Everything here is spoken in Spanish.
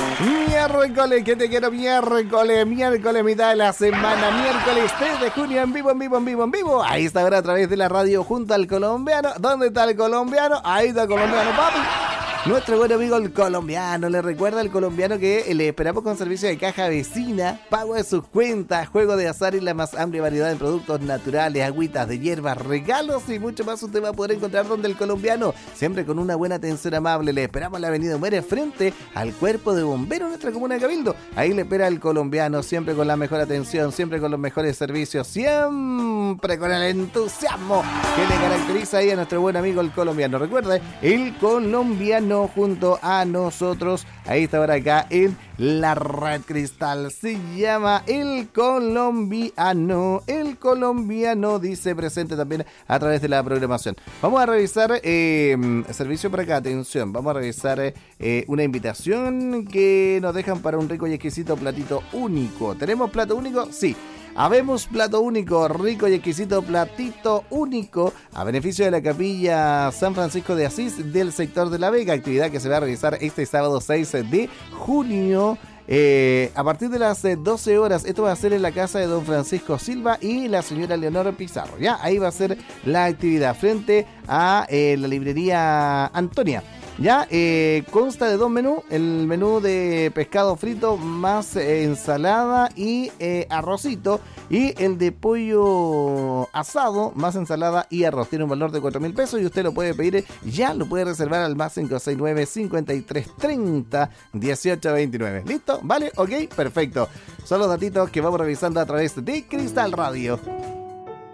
Miércoles, que te quiero miércoles, mitad de la semana, miércoles 3 de junio, en vivo. Ahí está ahora a través de la radio junto al colombiano. ¿Dónde está el colombiano? Ahí está el colombiano, papi. Nuestro buen amigo el colombiano, le recuerda al colombiano que le esperamos con servicio de caja vecina, pago de sus cuentas, juego de azar y la más amplia variedad de productos naturales, agüitas de hierbas, regalos y mucho más usted va a poder encontrar donde el colombiano, siempre con una buena atención amable. Le esperamos en la avenida Muere frente al cuerpo de bomberos de nuestra comuna de Cabildo. Ahí le espera el colombiano, siempre con la mejor atención, siempre con los mejores servicios, siempre con el entusiasmo que le caracteriza ahí a nuestro buen amigo el colombiano. Recuerde, el colombiano junto a nosotros, ahí está ahora acá en la Red Cristal, se llama el colombiano, dice presente también a través de la programación. Vamos a revisar servicio para acá, atención, vamos a revisar una invitación que nos dejan para un rico y exquisito platito único. ¿Tenemos plato único? Sí. Habemos plato único, rico y exquisito platito único a beneficio de la Capilla San Francisco de Asís del sector de La Vega, actividad que se va a realizar este sábado 6 de junio a partir de las 12 horas. Esto va a ser en la casa de don Francisco Silva y la señora Leonora Pizarro. Ya, ahí va a ser la actividad frente a la librería Antonia. Ya, consta de dos menús, el menú de pescado frito más ensalada y arrocito, y el de pollo asado más ensalada y arroz. Tiene un valor de 4.000 pesos y usted lo puede pedir, ya lo puede reservar al más 569-5330-1829. ¿Listo? ¿Vale? ¿Ok? Perfecto. Son los datitos que vamos revisando a través de Cristal Radio.